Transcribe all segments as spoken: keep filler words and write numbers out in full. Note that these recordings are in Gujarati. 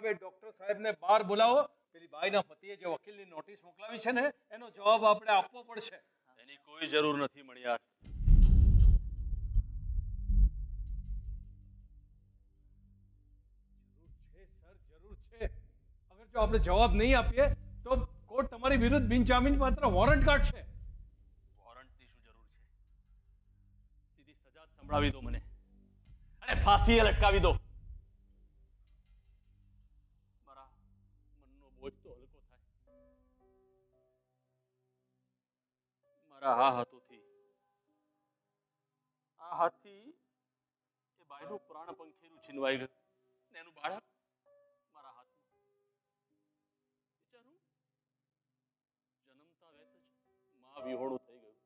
કે ડોક્ટર સાહેબને બહાર બોલાવો, પેલી બાઈના પતિએ જે વકીલની નોટિસ મોકલાવી છે ને એનો જવાબ આપણે આપવો પડશે. એની કોઈ જરૂર નથી મણિયાર. જરૂર છે સર, જરૂર છે. અગર જો આપણે જવાબ નહીં આપીએ તો કોર્ટ તમારી વિરુદ્ધ બિનજામીન પાત્ર વોરંટ કાઢશે. વોરંટની શું જરૂર છે? સીધી સજા સંભળાવી દો મને અને ફાંસીએ લટકાવી દો. મારા મનનો બોજ તો હલકો થાય. મારા આ હાથોથી આ હાથથી એ બાયનું પ્રાણ પંખીરું છીનવાઈ ગયું ને એનું બાળક મારા હાથમાં. વિચારું જન્મતા વેત જ માં વિહોણું થઈ ગયું.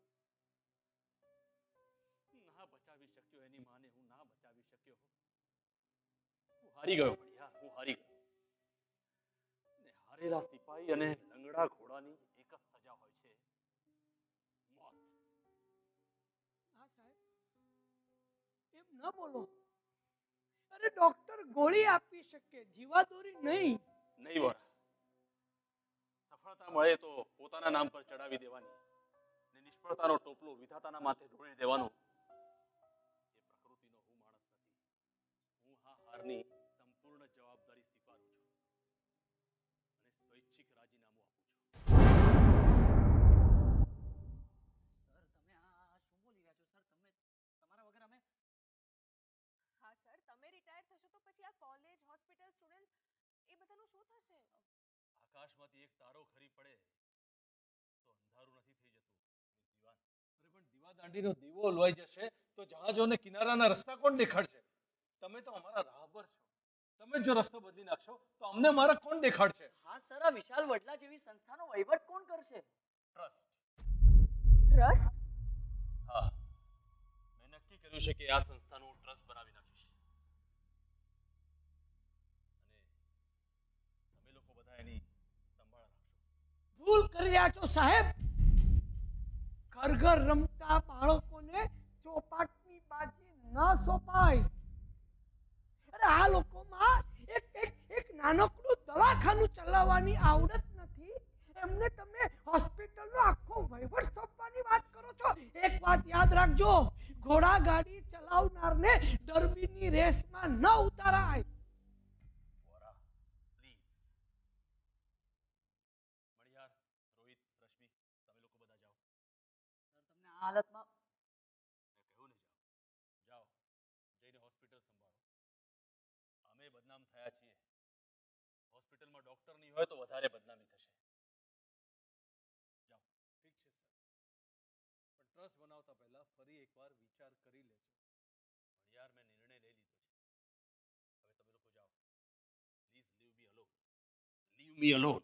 ના બચાવી શક્યો એની માને, હું ના બચાવી શક્યો. હું હારી ગયો ભણ્યા, હું હારી ગયો. ને હારેલા સિપાહી અને લંગડા ઘોડાની એક જ સજા હોય છે, મોત. હા સાહેબ, એમ ન બોલો. અરે ડોક્ટર ગોળી આપી શકે, જીવાદોરી નહીં. નહીં વરા. સફળતા મળે તો પોતાના નામ પર ચડાવી દેવાની ને નિષ્ફળતાનો ટોપલો વિધાતાના માથે ઢોળી દેવાનો. એ પ્રકૃતિનો હું માણસ નથી. હું આ હારની સંપૂર્ણ જવાબદારી સ્વીકારું છું અને સ્વૈચ્છિક રાજીનામું આપું છું. સર તમે આ શું બોલી રહ્યા છો? સર તમે તમારા વગર અમે હા સર, તમે રિટાયર થશો તો પછી આ કોલેજ, હોસ્પિટલ, સ્ટુડન્ટ્સ એ બધાનું શું થશે? આકાશમાંથી એક તારો ખરી પડે તો અંધારું નથી થઈ જતું દીવાન. અરે પણ દીવાદાંડીનો દીવો ઓલવાઈ જશે તો જહાજોને કિનારાના રસ્તા કોણ દેખાડશે? તમે તો અમારા રાહબર છો. તમે જો રસ્તો બદલી નાખશો તો અમને મારા કોણ દેખાડશે? હા સર, આ વિશાલ વડલા જેવી સંસ્થાનો વહીવટ કોણ કરશે? ટ્રસ્ટ. ટ્રસ્ટ? હા, મેં નક્કી કર્યું છે કે આ સંસ્થાનું હું ટ્રસ્ટ બનાવી નાખીશ અને તમે લોકો બધા એની સંભાળ રાખશો. ભૂલ કરી રહ્યા છો સાહેબ. ઘર ઘર રમતા બાળકોને ચોપાટની બાજી ન સોંપાય. અરે આ લોકોમાં એક એક એક નાનકડું દવાખાનું ચલાવવાની આવડત નથી, એમને તમે હોસ્પિટલનો આખો વહીવટ સોંપવાની વાત કરો છો. એક વાત યાદ રાખજો, ઘોડા ગાડી ચલાવનારને ડર્બીની રેસમાં ન ઉતારાય. વોરા, પ્લીઝ. મણિયાર, રોહિત, રશ્મિ, તમે લોકો બધા જાઓ. સર તમને આ હાલતમાં મેં કહ્યું ને જાઓ. જાઓ, જઈને હોસ્પિટલ સંભાળો. અમે બદનામ થયા છીએ. હોસ્પિટલમાં ડોક્ટર નહીં હોય તો વધારે બદનામી થશે. જાઓ. ઠીક છે સર, પણ ટ્રસ્ટ બનાવતા પહેલા ફરી એકવાર વિચાર કરી લેજો. મણિયાર, મેં નિર્ણય લઈ લીધો છે. હવે તમે લોકો જાઓ. Please leave me alone. Leave me alone.